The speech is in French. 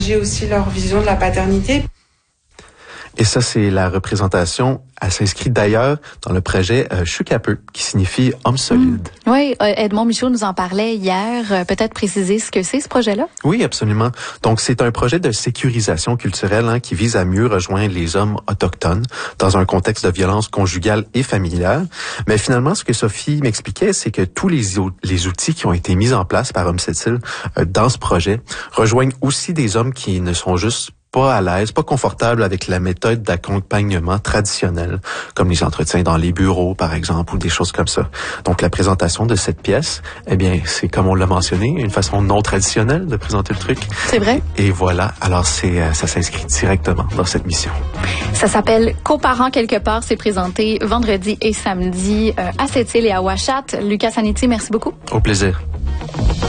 J'ai aussi leur vision de la paternité. Et ça, c'est la représentation. Elle s'inscrit d'ailleurs dans le projet Chukapeu, qui signifie homme solide. Oui, Edmond Michaud nous en parlait hier. Peut-être préciser ce que c'est, ce projet-là? Oui, absolument. Donc, c'est un projet de sécurisation culturelle qui vise à mieux rejoindre les hommes autochtones dans un contexte de violence conjugale et familiale. Mais finalement, ce que Sophie m'expliquait, c'est que tous les outils qui ont été mis en place par Homme Cette-Île dans ce projet rejoignent aussi des hommes qui ne sont juste pas à l'aise, pas confortable avec la méthode d'accompagnement traditionnelle, comme les entretiens dans les bureaux, par exemple, ou des choses comme ça. Donc, la présentation de cette pièce, eh bien, c'est comme on l'a mentionné, une façon non traditionnelle de présenter le truc. C'est vrai. Et voilà. Alors, ça s'inscrit directement dans cette mission. Ça s'appelle Coparents quelque part. C'est présenté vendredi et samedi à Sept-Îles et à Ouachat. Lucas Zanetti, merci beaucoup. Au plaisir.